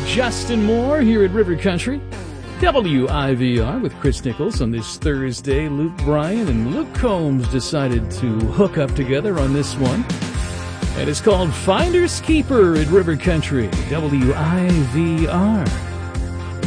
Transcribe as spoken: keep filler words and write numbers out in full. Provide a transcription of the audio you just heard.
Justin Moore here at River Country. W I V R with Chris Nichols on this Thursday. Luke Bryan and Luke Combs decided to hook up together on this one. And it's called Finders Keeper at River Country, W I V R.